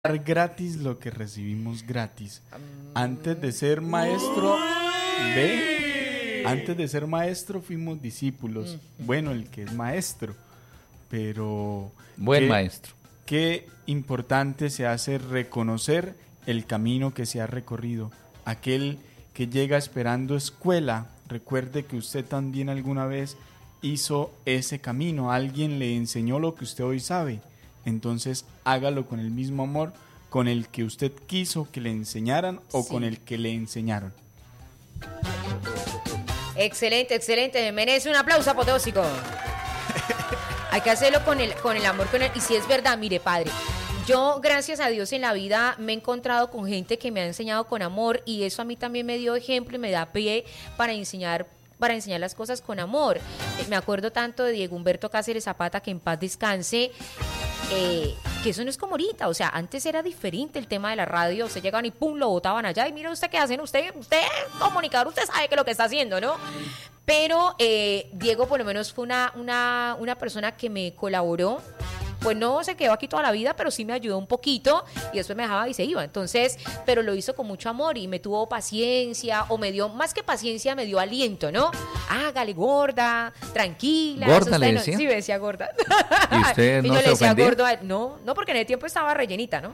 gratis lo que recibimos gratis. Antes de ser maestro, antes de ser maestro fuimos discípulos. Bueno, el que es maestro, pero buen maestro. Qué importante se hace reconocer el camino que se ha recorrido. Aquel que llega esperando escuela, recuerde que usted también alguna vez hizo ese camino. Alguien le enseñó lo que usted hoy sabe. Entonces hágalo con el mismo amor con el que usted quiso que le enseñaran o con el que le enseñaron. Excelente, excelente. Merece un aplauso apoteósico. Hay que hacerlo con el amor, y si es verdad, mire, padre, yo, gracias a Dios, en la vida me he encontrado con gente que me ha enseñado con amor, y eso a mí también me dio ejemplo y me da pie para enseñar las cosas con amor. Me acuerdo tanto de Diego Humberto Cáceres Zapata, que en paz descanse, que eso no es como ahorita. O sea, antes era diferente el tema de la radio. Usted llegaban y pum, lo botaban allá, y mira usted qué hacen, usted comunicador, usted sabe que lo que está haciendo, ¿no? Pero Diego por lo menos fue una persona que me colaboró. Pues no se quedó aquí toda la vida, pero sí me ayudó un poquito, y después me dejaba y se iba. Entonces, pero lo hizo con mucho amor y me tuvo paciencia, o me dio, más que paciencia, me dio aliento, ¿no? Hágale, gorda, tranquila. ¿Gorda le decía? Sí, me decía gorda. ¿Y usted no y yo se le decía ofendía? gordo a él. No, porque en ese tiempo estaba rellenita, ¿no?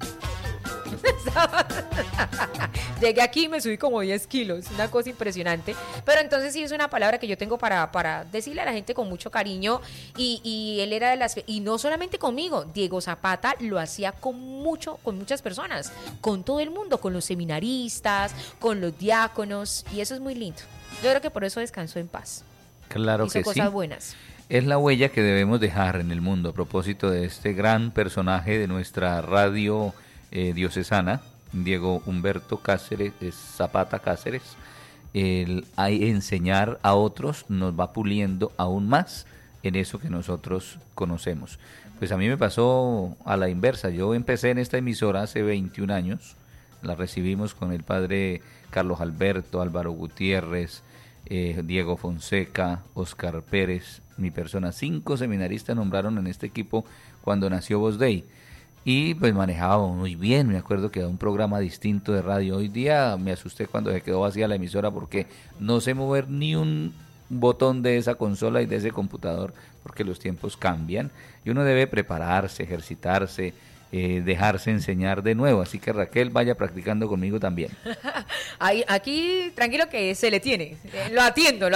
Llegué aquí y me subí como 10 kilos, una cosa impresionante. Pero entonces sí es una palabra que yo tengo para decirle a la gente con mucho cariño. Y él era y no solamente conmigo, Diego Zapata lo hacía con muchas personas, con todo el mundo, con los seminaristas, con los diáconos, y eso es muy lindo. Yo creo que por eso descansó en paz. Claro Hizo que cosas sí. buenas. Es la huella que debemos dejar en el mundo a propósito de este gran personaje de nuestra radio diocesana, Diego Humberto Cáceres Zapata Cáceres. El enseñar a otros nos va puliendo aún más en eso que nosotros conocemos. Pues a mí me pasó a la inversa. Yo empecé en esta emisora hace 21 años. La recibimos con el padre Carlos Alberto, Álvaro Gutiérrez, Diego Fonseca, Oscar Pérez, mi persona. 5 seminaristas nombraron en este equipo cuando nació Voz Dei. Y pues manejábamos muy bien. Me acuerdo que era un programa distinto de radio. Hoy día me asusté cuando se quedó vacía la emisora, porque no sé mover ni un botón de esa consola y de ese computador, porque los tiempos cambian y uno debe prepararse, ejercitarse, dejarse enseñar de nuevo. Así que Raquel, vaya practicando conmigo también. Aquí, tranquilo que se le tiene. Lo atiendo.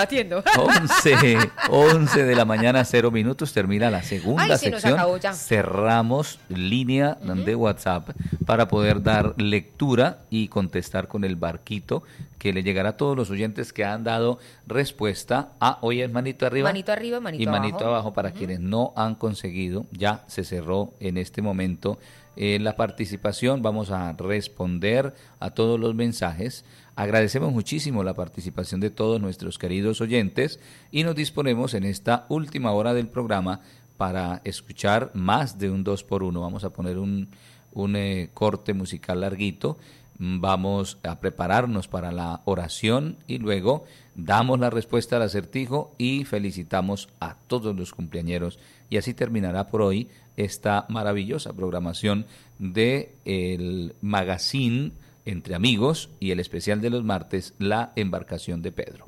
11 de la mañana, 0 minutos, termina la segunda sección. Nos acabó ya. Cerramos línea de WhatsApp para poder dar lectura y contestar con el barquito que le llegará a todos los oyentes que han dado respuesta a hoy es manito arriba. Manito arriba, y manito abajo para quienes no han conseguido. Ya se cerró en este momento la participación. Vamos a responder a todos los mensajes. Agradecemos muchísimo la participación de todos nuestros queridos oyentes y nos disponemos en esta última hora del programa para escuchar más de un 2x1. Vamos a poner un corte musical larguito. Vamos a prepararnos para la oración y luego damos la respuesta al acertijo y felicitamos a todos los cumpleañeros. Y así terminará por hoy esta maravillosa programación de el magazine Entre Amigos y el especial de los martes, La Embarcación de Pedro.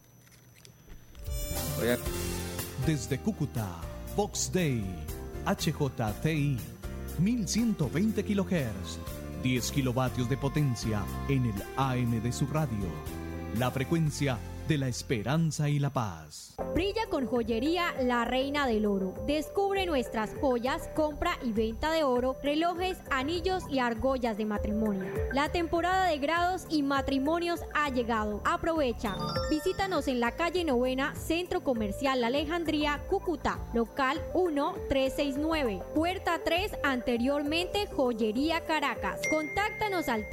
Desde Cúcuta, Vox Day, HJTI, 1120 kHz, 10 kilovatios de potencia en el AM de su radio. La frecuencia de la esperanza y la paz. Brilla con Joyería La Reina del Oro. Descubre nuestras joyas, compra y venta de oro, relojes, anillos y argollas de matrimonio. La temporada de grados y matrimonios ha llegado. Aprovecha. Visítanos en la calle Novena, Centro Comercial La Alejandría, Cúcuta, local 1369, puerta 3, anteriormente Joyería Caracas. Contáctanos al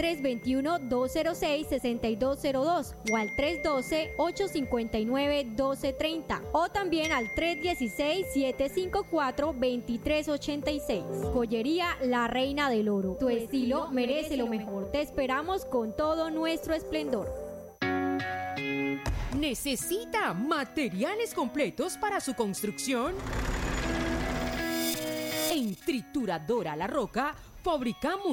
321-206-6202 o al 312-859-1230 o también al 316-754-2386. Joyería La Reina del Oro. Tu estilo merece lo mejor. Te esperamos con todo nuestro esplendor. ¿Necesita materiales completos para su construcción? En Trituradora La Roca Fabricamos